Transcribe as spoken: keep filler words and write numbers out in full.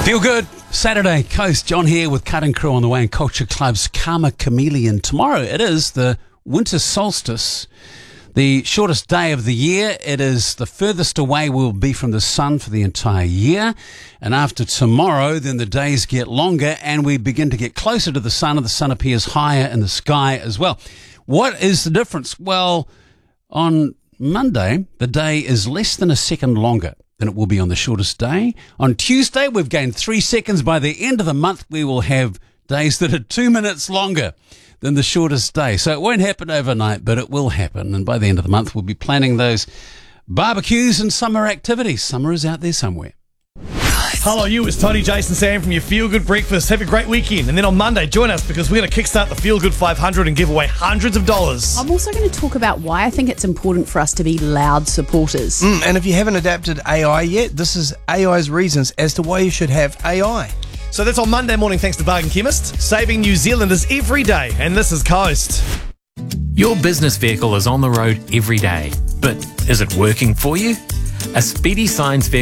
Feel good. Saturday, Coast. John here with Cutting Crew on the way in Culture Club's Karma Chameleon. Tomorrow it is the winter solstice, the shortest day of the year. It is the furthest away we'll be from the sun for the entire year. And after tomorrow, then the days get longer and we begin to get closer to the sun, and the sun appears higher in the sky as well. What is the difference? Well, on Monday, the day is less than a second longer than it will be on the shortest day. On Tuesday, we've gained three seconds. By the end of the month, we will have days that are two minutes longer than the shortest day. So it won't happen overnight, but it will happen. And by the end of the month, we'll be planning those barbecues and summer activities. Summer is out there somewhere. Hello, you. It's Tony, Jason, Sam from your Feel Good Breakfast. Have a great weekend. And then on Monday, join us because we're going to kickstart the Feel Good five hundred and give away hundreds of dollars. I'm also going to talk about why I think it's important for us to be loud supporters. Mm, and if you haven't adapted A I yet, this is A I's reasons as to why you should have A I. So that's on Monday morning thanks to Bargain Chemist, saving New Zealanders every day. And this is Coast. Your business vehicle is on the road every day, but is it working for you? A Speedy Signs vehicle